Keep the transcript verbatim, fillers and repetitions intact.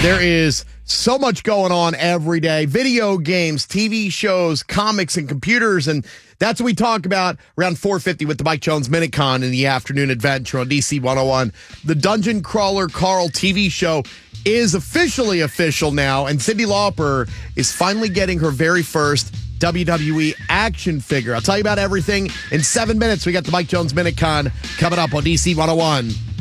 There is so much going on every day. Video games, T V shows, comics, and computers. And that's what we talk about around four fifty with the Mike Jones Minute Con in the afternoon adventure on D C one oh one. The Dungeon Crawler Carl T V show is officially official now. And Cyndi Lauper is finally getting her very first W W E action figure. I'll tell you about everything in seven minutes. We got the Mike Jones Minute Con coming up on D C one oh one.